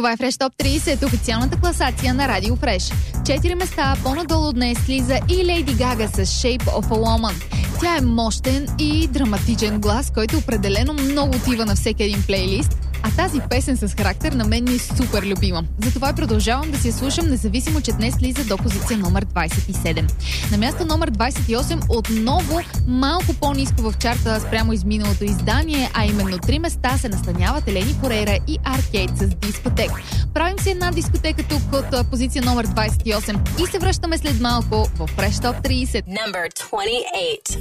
Това е Fresh Top 30, официалната класация на Радио Fresh. 4 места по-надолу днес слиза и Лейди Гага с Shape of a Woman. Тя е мощен и драматичен глас, който определено много отива на всеки един плейлист. А тази песен с характер на мен ми е супер любима. Затова продължавам да си я слушам, независимо, че днес слиза до позиция номер 27. На място номер 28 отново малко по-ниско в чарта спрямо изминалото издание, а именно 3 места се настаняват Елени Форейра и Аркейд с Дискотек. Правим си една дискотека тук от позиция номер 28 и се връщаме след малко в Fresh Top 30. Number 28.